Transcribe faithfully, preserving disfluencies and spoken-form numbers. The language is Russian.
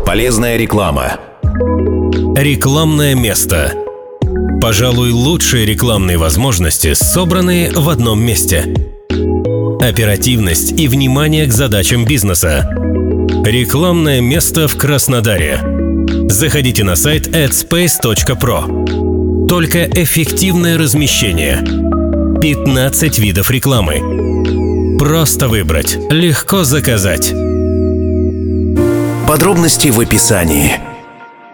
Полезная реклама. Рекламное место. Пожалуй, лучшие рекламные возможности, собранные в одном месте. Оперативность и внимание к задачам бизнеса. Рекламное место в Краснодаре. Заходите на сайт adspace точка про. Только эффективное размещение. пятнадцать видов рекламы. Просто выбрать, легко заказать. Подробности в описании.